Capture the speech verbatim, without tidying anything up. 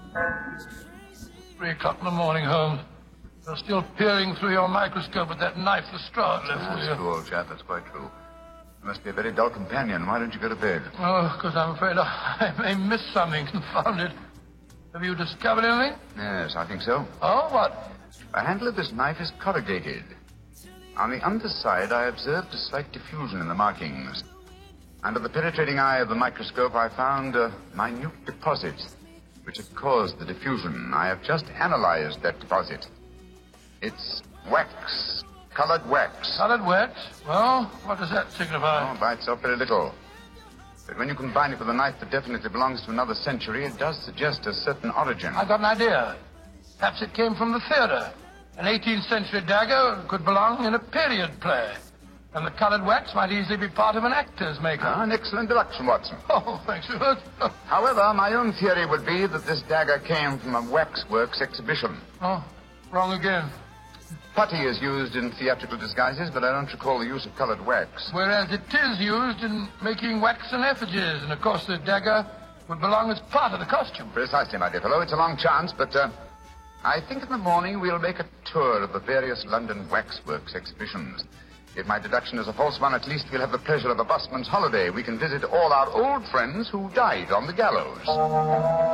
Three o'clock in the morning, Holmes. You're still peering through your microscope with that knife Lestrade left for That's you. true, old chap. That's quite true. You must be a very dull companion. Why don't you go to bed? Oh, because I'm afraid I may miss something. Confound it. Have you discovered anything? Yes, I think so. Oh, what? The handle of this knife is corrugated. On the underside, I observed a slight diffusion in the markings. Under the penetrating eye of the microscope, I found a minute deposit which had caused the diffusion. I have just analyzed that deposit. It's wax, colored wax. Colored wax? Well, what does that signify? Oh, by itself, very little. But when you combine it with a knife that definitely belongs to another century, it does suggest a certain origin. I've got an idea. Perhaps it came from the theater. An eighteenth century dagger could belong in a period play. And the colored wax might easily be part of an actor's makeup. Ah, an excellent deduction, Watson. Oh, thanks, Stuart. However, my own theory would be that this dagger came from a waxworks exhibition. Oh, wrong again. Putty is used in theatrical disguises, but I don't recall the use of colored wax. Whereas it is used in making waxen effigies. And, of course, the dagger would belong as part of the costume. Precisely, my dear fellow. It's a long chance, but uh, I think in the morning we'll make a tour of the various London waxworks exhibitions. If my deduction is a false one, at least we'll have the pleasure of a busman's holiday. We can visit all our old friends who died on the gallows.